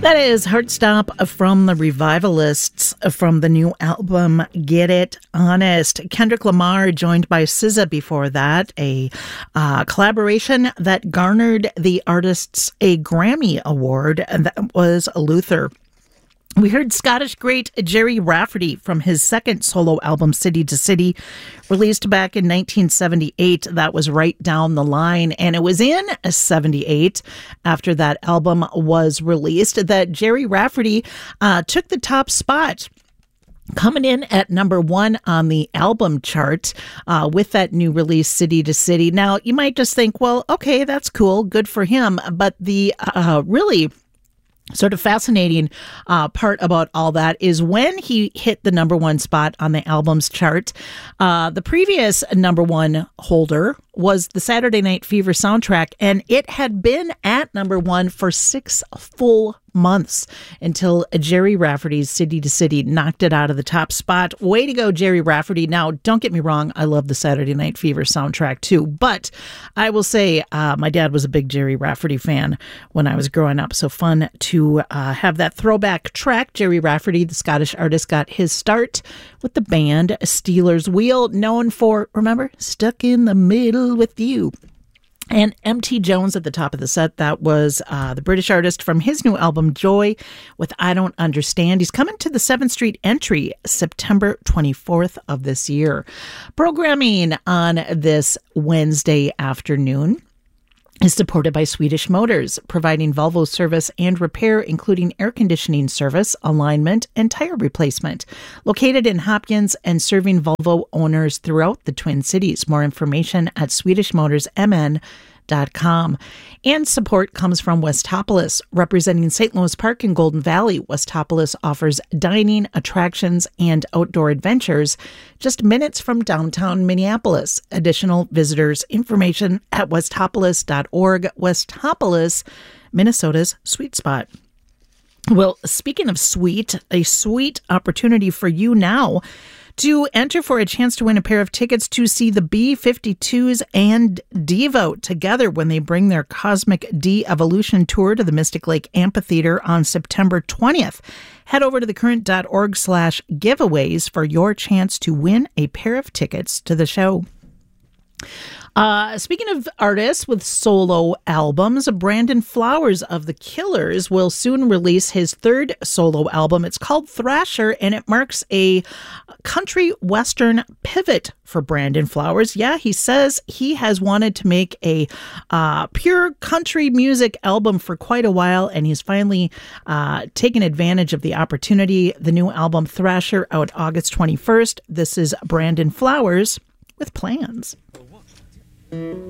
That is Heartstop from the Revivalists from the new album Get It Honest. Kendrick Lamar joined by SZA before that, a collaboration that garnered the artists a Grammy Award, and that was Luther. We heard Scottish great Gerry Rafferty from his second solo album, City to City, released back in 1978. That was right down the line. And it was in 78, after that album was released, that Gerry Rafferty took the top spot, coming in at number 1 on the album chart with that new release, City to City. Now, you might just think, well, okay, that's cool. Good for him. But the really sort of fascinating part about all that is when he hit the number 1 spot on the albums chart, the previous number 1 holder was the Saturday Night Fever soundtrack, and it had been at number 1 for 6 full months until Gerry Rafferty's City to City knocked it out of the top spot. Way to go, Gerry Rafferty. Now, don't get me wrong, I love the Saturday Night Fever soundtrack too, but I will say my dad was a big Gerry Rafferty fan when I was growing up, so fun to have that throwback track. Gerry Rafferty, the Scottish artist, got his start with the band Stealers Wheel, known for, remember, Stuck in the Middle with You. And M.T. Jones at the top of the set, that was the British artist from his new album, Joy, with I Don't Understand. He's coming to the 7th Street Entry September 24th of this year. Programming on this Wednesday afternoon is supported by Swedish Motors, providing Volvo service and repair, including air conditioning service, alignment, and tire replacement. Located in Hopkins and serving Volvo owners throughout the Twin Cities. More information at swedishmotorsmn.com. And support comes from Westopolis, representing St. Louis Park and Golden Valley. Westopolis offers dining, attractions, and outdoor adventures just minutes from downtown Minneapolis. Additional visitors information at westopolis.org. Westopolis, Minnesota's sweet spot. Well, speaking of sweet, a sweet opportunity for you now to enter for a chance to win a pair of tickets to see the B-52s and Devo together when they bring their Cosmic De-Evolution tour to the Mystic Lake Amphitheater on September 20th. Head over to thecurrent.org/giveaways for your chance to win a pair of tickets to the show. Speaking of artists with solo albums, Brandon Flowers of The Killers will soon release his 3rd solo album. It's called Thrasher, and it marks a country western pivot for Brandon Flowers. Yeah, he says he has wanted to make a pure country music album for quite a while, and he's finally taken advantage of the opportunity. The new album Thrasher out August 21st. This is Brandon Flowers with Plans.